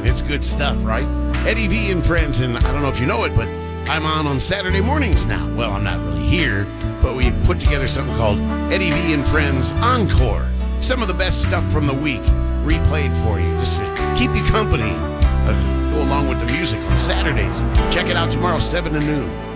and it's good stuff, right? Eddie V and friends, and I don't know if you know it, but I'm on Saturday mornings now. Well, I'm not really here, but we put together something called Eddie V and Friends Encore. Some of the best stuff from the week replayed for you, just to keep you company. Go along with the music on Saturdays. Check it out tomorrow, 7 to noon.